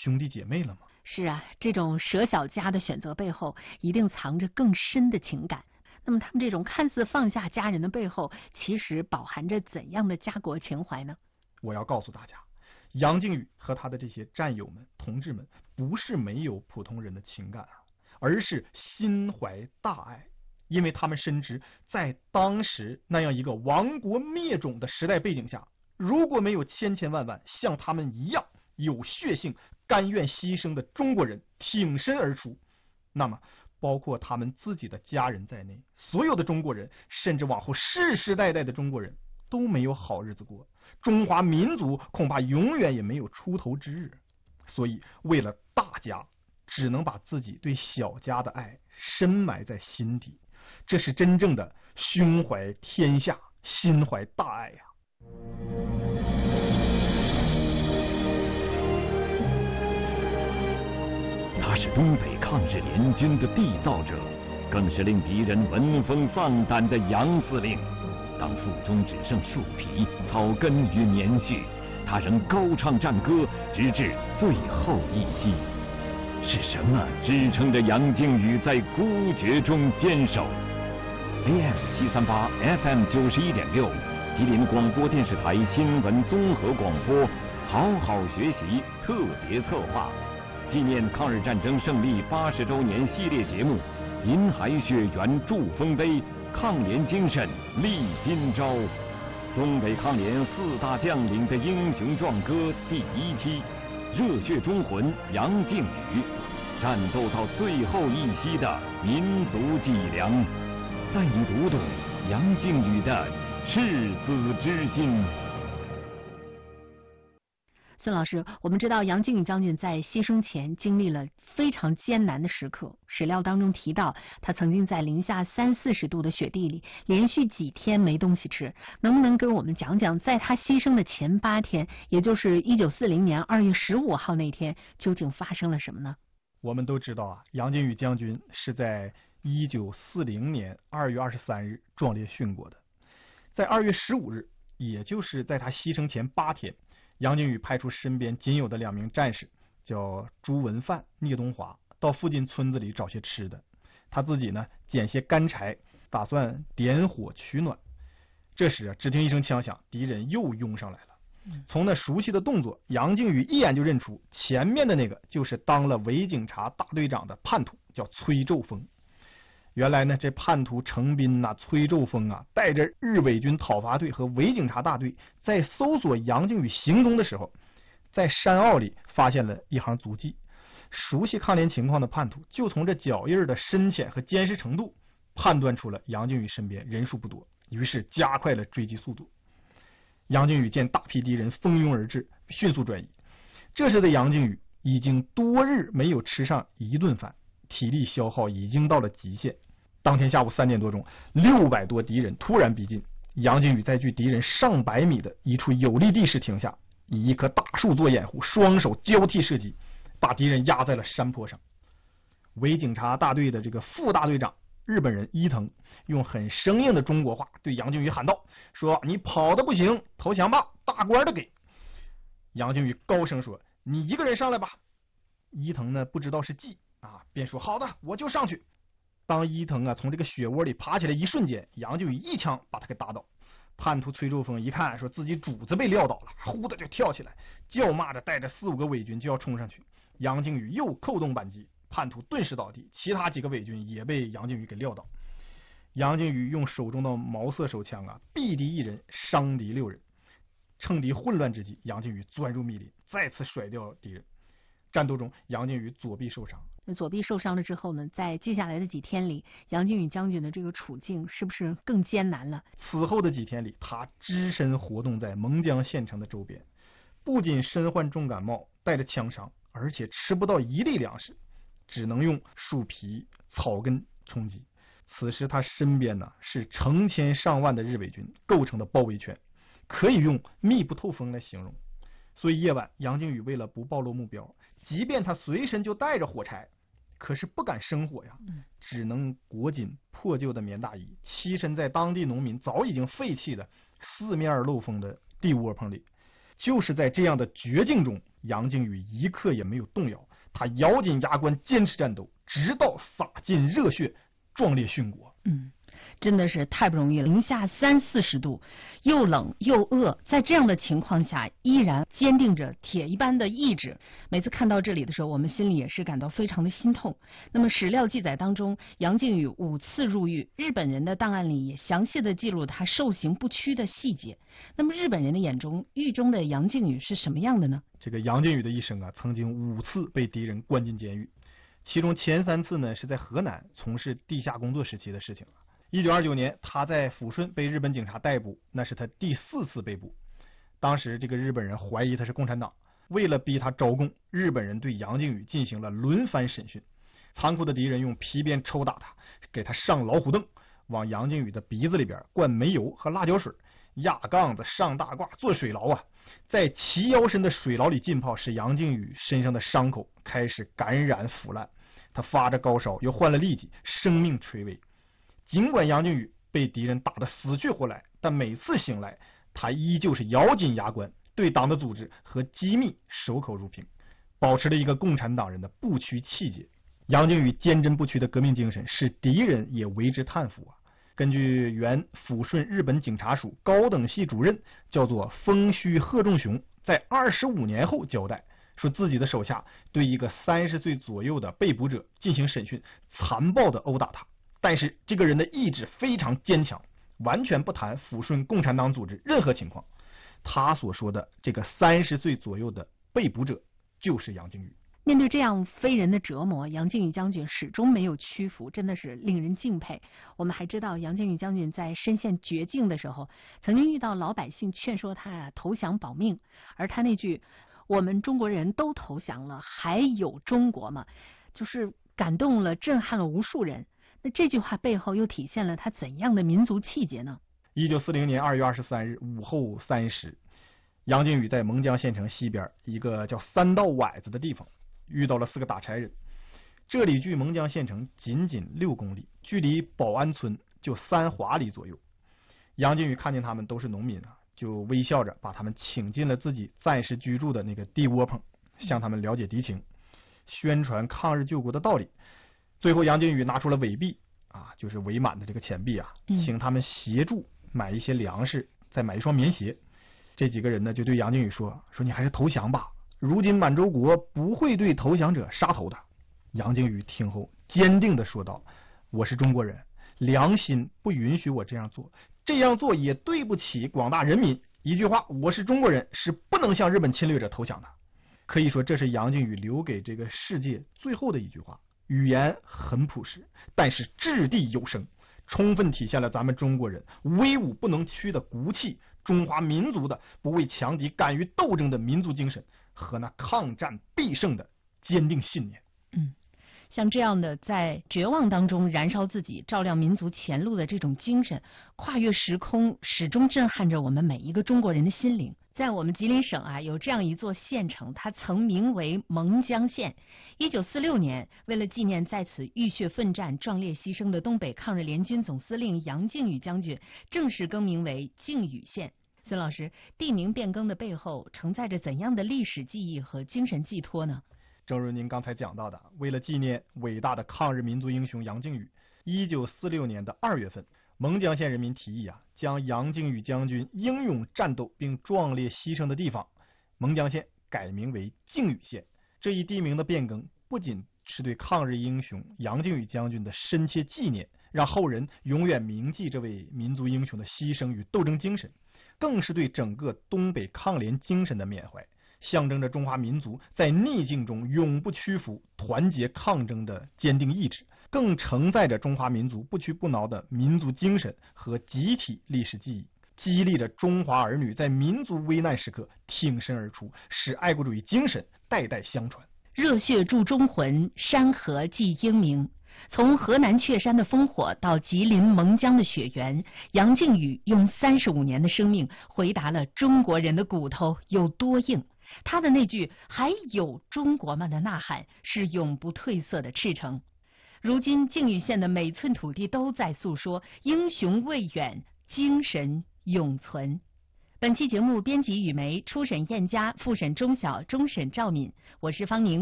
兄弟姐妹了吗？ 是啊，这种舍小家的选择背后，一定藏着更深的情感。那么他们这种看似放下家人的背后，其实饱含着怎样的家国情怀呢？ 我要告诉大家，杨靖宇和他的这些战友们、同志们，不是没有普通人的情感啊，而是心怀大爱。因为他们深知，在当时那样一个亡国灭种的时代背景下，如果没有千千万万像他们一样有血性、甘愿牺牲的中国人挺身而出，那么包括他们自己的家人在内，所有的中国人，甚至往后世世代代的中国人都没有好日子过，中华民族恐怕永远也没有出头之日。所以为了大家，只能把自己对小家的爱深埋在心底，这是真正的胸怀天下，心怀大爱呀。 他是东北抗日联军的缔造者，更是令敌人闻风丧胆的杨司令。当腹中只剩树皮、草根与棉絮，他仍高唱战歌，直至最后一息。是什么支撑着杨靖宇在孤绝中坚守？ AM738 FM 91.6，吉林广播电视台新闻综合广播，好好学习特别策划，纪念抗日战争胜利80周年系列节目《银海雪原祝丰碑》，抗联精神立今朝。东北抗联4大将领的英雄壮歌第1期，热血忠魂杨靖宇，战斗到最后一息的民族脊梁。带你读懂杨靖宇的赤子之心。 孙老师，我们知道杨靖宇将军在牺牲前经历了非常艰难的时刻，史料当中提到他曾经在零下30-40度的雪地里连续几天没东西吃，能不能跟我们讲讲在他牺牲的前8天，也就是1940年2月15号那天，究竟发生了什么呢？ 我们都知道啊，杨靖宇将军是在1940年2月23日壮烈殉国的。在2月15日，也就是在他牺牲前8天，杨靖宇派出身边仅有的2名战士，叫朱文范、聂东华，到附近村子里找些吃的。他自己呢，捡些干柴，打算点火取暖。这时啊，只听一声枪响，敌人又拥上来了。从那熟悉的动作，杨靖宇一眼就认出前面的那个就是当了伪警察大队长的叛徒，叫崔胄峰。原来呢，这叛徒程斌呐、崔胄峰啊，带着日伪军讨伐队和伪警察大队，在搜索杨靖宇行踪的时候，在山坳里发现了一行足迹。熟悉抗联情况的叛徒就从这脚印的深浅和坚实程度判断出了杨靖宇身边人数不多，于是加快了追击速度。杨靖宇见大批敌人蜂拥而至，迅速转移。这时的杨靖宇已经多日没有吃上一顿饭，体力消耗已经到了极限。当天下午3点多钟，600多敌人突然逼近，杨靖宇在距敌人上百米的一处有利地势停下，以一棵大树做掩护，双手交替射击，把敌人压在了山坡上。伪警察大队的这个副大队长日本人伊藤用很生硬的中国话对杨靖宇喊道，说你跑的不行，投降吧，大官的给。杨靖宇高声说，你一个人上来吧。伊藤呢不知道是计啊，便说好的，我就上去。当伊藤啊从这个雪窝里爬起来一瞬间，杨靖宇一枪把他给打倒。叛徒崔胄峰一看说自己主子被撂倒了，呼的就跳起来，叫骂着带着4-5个伪军就要冲上去。杨靖宇又扣动扳机，叛徒顿时倒地，其他几个伪军也被杨靖宇给撂倒。杨靖宇用手中的毛瑟手枪啊，毙敌1人，伤敌6人。趁敌混乱之际，杨靖宇钻入密林，再次甩掉敌人。战斗中，杨靖宇左臂受伤。 那左臂受伤了之后呢，在接下来的几天里，杨靖宇将军的这个处境是不是更艰难了？ 此后的几天里，他只身活动在蒙江县城的周边，不仅身患重感冒，带着枪伤，而且吃不到1粒粮食，只能用树皮、草根充饥。此时他身边呢是成千上万的日伪军构成的包围圈，可以用密不透风来形容。所以夜晚，杨靖宇为了不暴露目标，即便他随身就带着火柴，可是不敢生火呀，只能裹紧破旧的棉大衣，栖身在当地农民早已经废弃的4面漏风的地窝棚里。 就是在这样的绝境中，杨靖宇一刻也没有动摇，他咬紧牙关坚持战斗，直到洒尽热血，壮烈殉国。 真的是太不容易了，零下30-40度，又冷又饿，在这样的情况下，依然坚定着铁一般的意志。每次看到这里的时候，我们心里也是感到非常的心痛。那么史料记载当中，杨靖宇5次入狱，日本人的档案里也详细的记录他受刑不屈的细节。那么日本人的眼中，狱中的杨靖宇是什么样的呢？ 这个杨靖宇的一生啊，曾经5次被敌人关进监狱，其中前3次呢是在河南从事地下工作时期的事情了。1929年，他在抚顺被日本警察逮捕，那是他第4次被捕。当时这个日本人怀疑他是共产党，为了逼他招供，日本人对杨靖宇进行了轮番审讯。残酷的敌人用皮鞭抽打他，给他上老虎凳，往杨靖宇的鼻子里边灌煤油和辣椒水，压杠子上大褂做水牢啊。在齐腰深的水牢里浸泡，使杨靖宇身上的伤口开始感染腐烂，他发着高烧，又患了痢疾，生命垂危。尽管杨靖宇被敌人打得死去活来，但每次醒来，他依旧是咬紧牙关，对党的组织和机密守口如瓶，保持了一个共产党人的不屈气节。杨靖宇坚贞不屈的革命精神，使敌人也为之叹服啊。根据原抚顺日本警察署高等系主任叫做丰须贺仲雄在25年后交代，说自己的手下对一个30岁左右的被捕者进行审讯，残暴的殴打他。但是这个人的意志非常坚强，完全不谈抚顺共产党组织任何情况。他所说的这个30岁左右的被捕者就是杨靖宇。 面对这样非人的折磨，杨靖宇将军始终没有屈服，真的是令人敬佩。我们还知道，杨靖宇将军在身陷绝境的时候，曾经遇到老百姓劝说他投降保命，而他那句“我们中国人都投降了，还有中国吗”，就是感动了、震撼了无数人。那这句话背后又体现了他怎样的民族气节呢 ？1940年2月23日午后3时，杨靖宇在蒙江县城西边一个叫三道崴子的地方遇到了4个打柴人。这里距蒙江县城仅仅6公里，距离保安村就3华里左右。杨靖宇看见他们都是农民啊，就微笑着把他们请进了自己暂时居住的那个地窝棚，向他们了解敌情，宣传抗日救国的道理。最后杨靖宇拿出了伪币啊，就是伪满的这个钱币啊，请他们协助买一些粮食，再买一双棉鞋。这几个人呢就对杨靖宇说你还是投降吧，如今满洲国不会对投降者杀头的。杨靖宇听后坚定地说道，我是中国人，良心不允许我这样做，这样做也对不起广大人民。一句话，我是中国人，是不能向日本侵略者投降的。可以说这是杨靖宇留给这个世界最后的一句话。语言很朴实，但是掷地有声，充分体现了咱们中国人威武不能屈的骨气，中华民族的不畏强敌、敢于斗争的民族精神和那抗战必胜的坚定信念。 像这样的在绝望当中燃烧自己、照亮民族前路的这种精神，跨越时空，始终震撼着我们每一个中国人的心灵。在我们吉林省啊，有这样一座县城，它曾名为蒙江县。1946年，为了纪念在此浴血奋战、壮烈牺牲的东北抗日联军总司令杨靖宇将军，正式更名为靖宇县。孙老师，地名变更的背后承载着怎样的历史记忆和精神寄托呢？ 正如您刚才讲到的，为了纪念伟大的抗日民族英雄杨靖宇，1946年的2月份，蒙江县人民提议将杨靖宇将军英勇战斗并壮烈牺牲的地方蒙江县改名为靖宇县。这一地名的变更不仅是对抗日英雄杨靖宇将军的深切纪念，让后人永远铭记这位民族英雄的牺牲与斗争精神，更是对整个东北抗联精神的缅怀，象征着中华民族在逆境中永不屈服、团结抗争的坚定意志，更承载着中华民族不屈不挠的民族精神和集体历史记忆，激励着中华儿女在民族危难时刻挺身而出，使爱国主义精神代代相传。 热血铸忠魂，山河记英名。从河南确山的烽火到吉林蒙江的雪原，杨靖宇用35年的生命回答了中国人的骨头有多硬。他的那句还有中国吗的呐喊是永不褪色的赤诚。如今靖宇县的每寸土地都在诉说英雄未远，精神永存。 本期节目编辑雨梅，初审燕佳，复审钟晓，终审赵敏，我是方宁。